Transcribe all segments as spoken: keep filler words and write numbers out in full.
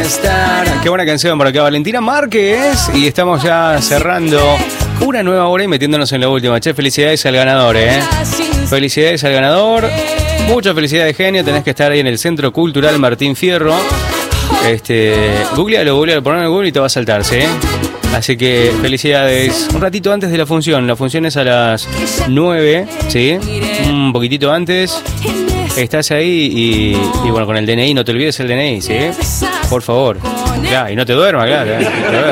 estar. Qué buena canción por acá, Valentina Márquez. Y estamos ya cerrando una nueva hora y metiéndonos en la última. Che, felicidades al ganador, ¿eh? Felicidades al ganador. Muchas felicidades, genio. Tenés que estar ahí en el Centro Cultural Martín Fierro. Este, googlealo, googlealo, ponelo en Google y te va a saltar, ¿sí? Así que felicidades. Un ratito antes de la función. La función es a las nueve, ¿sí? Un poquitito antes. Estás ahí y, y bueno, con el D N I, no te olvides el D N I, ¿sí? Por favor. Ya, y no te duermas, claro. ¿eh?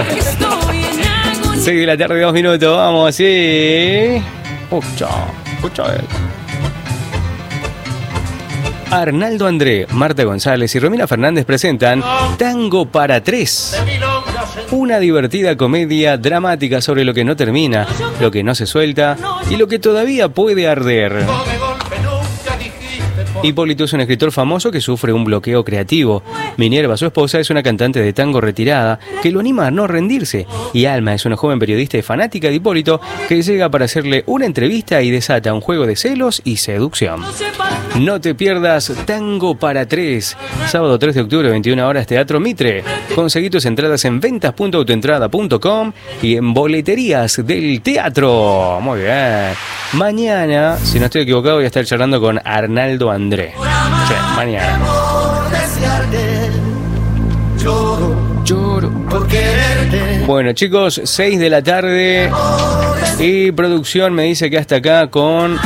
seis de la tarde, dos minutos, vamos, sí. Escucha, escucha. Arnaldo André, Marta González y Romina Fernández presentan Tango para Tres. Una divertida comedia dramática sobre lo que no termina, lo que no se suelta y lo que todavía puede arder. Hipólito es un escritor famoso que sufre un bloqueo creativo. Minerva, su esposa, es una cantante de tango retirada que lo anima a no rendirse. Y Alma es una joven periodista y fanática de Hipólito que llega para hacerle una entrevista y desata un juego de celos y seducción. No te pierdas Tango para Tres. Sábado tres de octubre, veintiuna horas, Teatro Mitre. Conseguí tus entradas en ventas punto autoentrada punto com y en boleterías del teatro. Muy bien. Mañana, si no estoy equivocado, voy a estar charlando con Arnaldo André. Sí, mañana. Lloro por quererte. Bueno, chicos, seis de la tarde y producción me dice que hasta acá con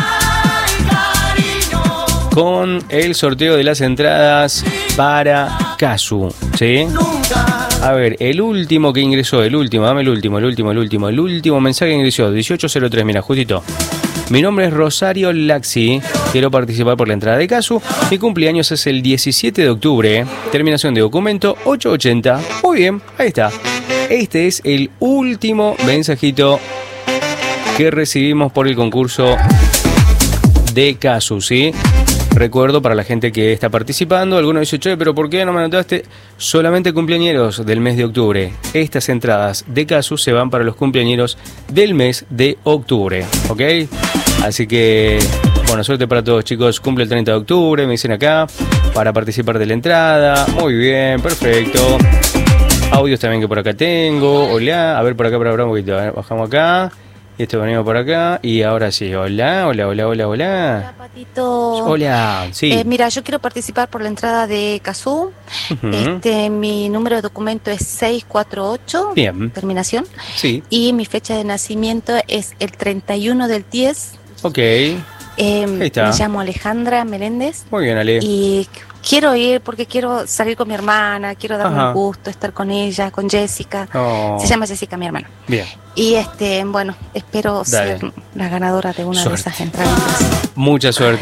con el sorteo de las entradas para Casu, ¿sí? A ver, el último que ingresó, el último, dame el último, el último, el último, el último mensaje que ingresó, dieciocho cero tres, mira, justito. Mi nombre es Rosario Laxi, quiero participar por la entrada de Casu. Mi cumpleaños es el diecisiete de octubre, terminación de documento ochocientos ochenta. Muy bien, ahí está. Este es el último mensajito que recibimos por el concurso de Casu, ¿sí? Recuerdo para la gente que está participando, algunos dicen, che, pero ¿por qué no me anotaste? Solamente cumpleañeros del mes de octubre. Estas entradas de Casu se van para los cumpleañeros del mes de octubre, ¿ok? Así que, bueno, suerte para todos, chicos. Cumple el treinta de octubre, me dicen acá, para participar de la entrada. Muy bien, perfecto. Audios también que por acá tengo. Hola, a ver, por acá, por acá, un poquito. A ver, bajamos acá. Y esto venimos por acá. Y ahora sí, hola, hola, hola, hola, hola. Hola, Patito. Hola, sí. Eh, mira, yo quiero participar por la entrada de Casu. Uh-huh. Este, mi número de documento es seiscientos cuarenta y ocho. Bien. Terminación. Sí. Y mi fecha de nacimiento es el treinta y uno del diez. Ok. Eh, Ahí está. Me llamo Alejandra Meléndez. Muy bien, Ale. Y quiero ir porque quiero salir con mi hermana, quiero darme Ajá. un gusto, estar con ella, con Jessica. Oh. Se llama Jessica, mi hermana. Bien. Y este, bueno, espero Dale. ser la ganadora de una Suerte. de esas entradas. Mucha suerte.